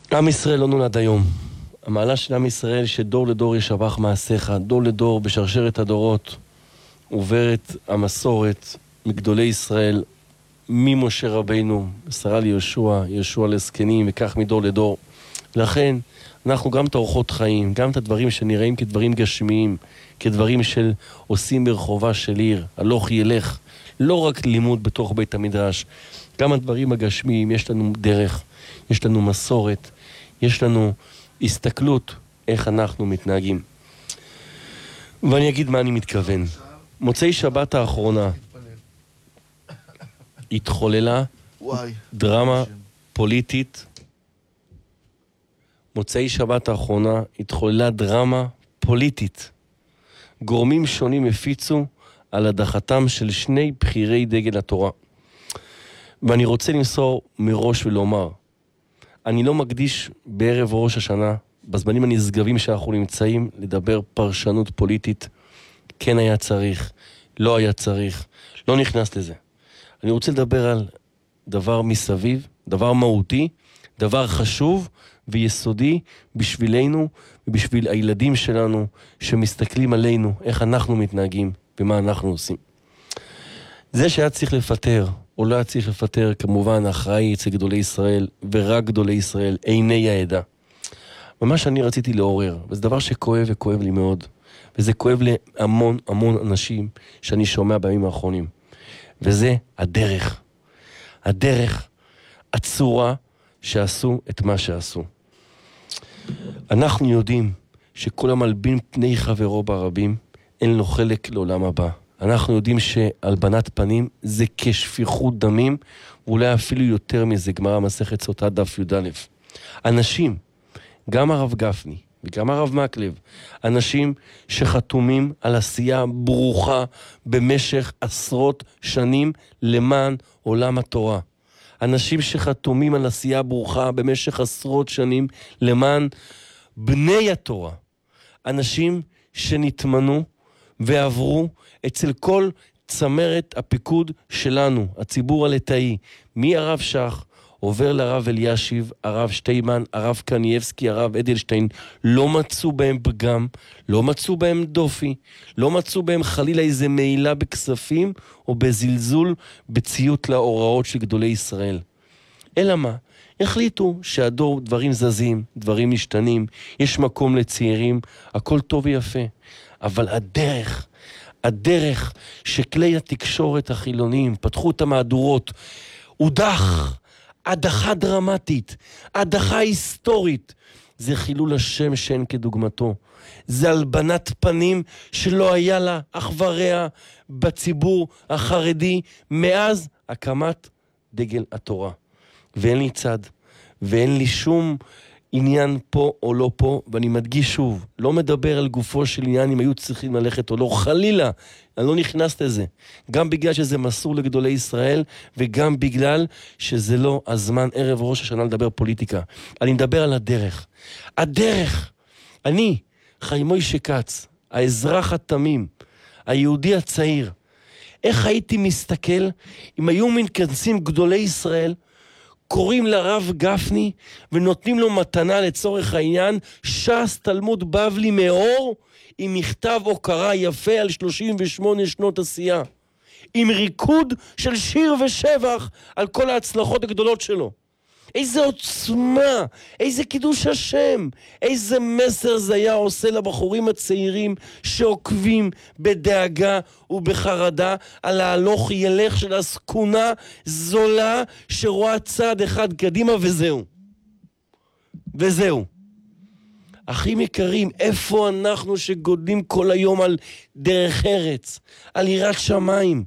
עם ישראל לא נולד היום. המעלה של עם ישראל שדור לדור ישבח מעשיך, דור לדור בשרשרת הדורות עוברת המסורת מגדולי ישראל, ממשה רבינו, שרה ליהושע, יהושע לזקנים, וכך מדור לדור. לכן אנחנו גם את אורחות חיים, גם את הדברים שנראים כדברים גשמיים, כדברים של עושים ברחובה של עיר, הלוך ילך, לא רק לימוד בתוך בית המדרש, גם הדברים הגשמיים, יש לנו דרך, יש לנו מסורת, יש לנו הסתכלות איך אנחנו מתנהגים. ואני אגיד מה אני מתכוון. מוצאי שבת האחרונה התחוללה דרמה פוליטית. מוצאי שבת האחרונה התחוללה דרמה פוליטית. גורמים שונים הפיצו על הדחתם של שני בחירי דגל התורה. ואני רוצה למסור מראש ולומר, אני לא מקדיש בערב ראש השנה, בזמנים הנשגבים שאנחנו נמצאים, לדבר פרשנות פוליטית. כן היה צריך, לא היה צריך, לא נכנס לזה. אני רוצה לדבר על דבר מסביב, דבר מהותי, דבר חשוב ויסודי בשבילנו ובשביל הילדים שלנו שמסתכלים עלינו, איך אנחנו מתנהגים ומה אנחנו עושים. זה שהיה צריך לפטר או לא היה צריך לפטר, כמובן האחראי אצל גדולי ישראל ורק גדולי ישראל, עיני העדה. ומה שאני רציתי לעורר, וזה דבר שכואב וכואב לי מאוד, וזה כואב להמון המון אנשים שאני שומע בימים האחרונים, וזה הדרך. הדרך, הצורה שעשו את מה שעשו. אנחנו יודעים שכל המלבין פני חברו ברבים, אין לו חלק לעולם הבא. אנחנו יודעים שהלבנת פנים זה כשפיכות דמים, ואולי אפילו יותר מזה, גמרא מסכת סוטה דף י"א. אנשים, גם הרב גפני וגם הרב מקלב, אנשים שחתומים על עשייה ברוכה במשך עשרות שנים למען עולם התורה. אנשים שחתומים על עשייה ברוכה במשך עשרות שנים למען בני התורה. אנשים שנתמנו ועברו אצל כל צמרת הפיקוד שלנו, הציבור הליטאי, מהרב שך, עובר לרב אלישיב, הרב שטיימן, הרב קנייבסקי, הרב אדלשטיין, לא מצאו בהם פגם, לא מצאו בהם דופי, לא מצאו בהם חלילה איזה מעילה בכספים, או בזלזול בציות להוראות של גדולי ישראל. אלא מה? החליטו שהדור דברים זזים, דברים משתנים, יש מקום לצעירים, הכל טוב ויפה. אבל הדרך שכלי התקשורת החילוניים פתחו את המהדורות, הודח, הדחה דרמטית, הדחה היסטורית. זה חילול השם שאין כדוגמתו. זה הלבנת פנים שלא היה לה אח ורע בציבור החרדי מאז הקמת דגל התורה. ואין לי צד, ואין לי שום עניין פה או לא פה, ואני מדגיש שוב, לא מדבר על גופו של עניין אם היו צריכים ללכת או לא, חלילה, אני לא נכנס לזה. גם בגלל שזה מסור לגדולי ישראל, וגם בגלל שזה לא הזמן ערב ראש השנה לדבר פוליטיקה. אני מדבר על הדרך. הדרך, אני, חיים מוישה כץ, האזרח התמים, היהודי הצעיר, איך הייתי מסתכל אם היו מתכנסים גדולי ישראל, קוראים לרב גפני ונותנים לו מתנה לצורך העניין ש"ס תלמוד בבלי מאור עם מכתב הוקרה יפה על 38 שנות עשייה, עם ריקוד של שיר ושבח על כל ההצלחות הגדולות שלו. איזה עוצמה, איזה קידוש השם, איזה מסר זה היה עושה לבחורים הצעירים שעוקבים בדאגה ובחרדה על ההלוך ילך של הסכונה זולה שרואה צעד אחד קדימה וזהו. אחים יקרים, איפה אנחנו שגודלים כל היום על דרך ארץ, על יראת שמיים?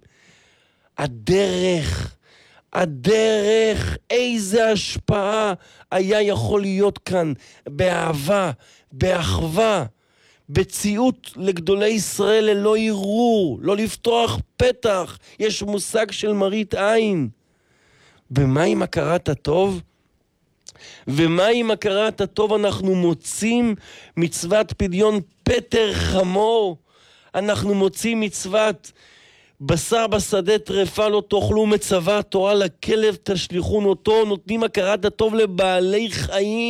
הדרך, איזה השפעה היה יכול להיות כאן באהבה, באחווה, בציות לגדולי ישראל ללא ערעור, לא לפתוח פתח, יש מושג של מראית עין. ומה עם הכרת הטוב? ומה עם הכרת הטוב אנחנו מוצאים מצוות פדיון פטר חמור, אנחנו מוצאים מצוות בשר בשדה טרפה לא תאכלו, מצווה התורה לכלב תשליכון אותו, נותנים הכרת הטוב לבעלי חיים.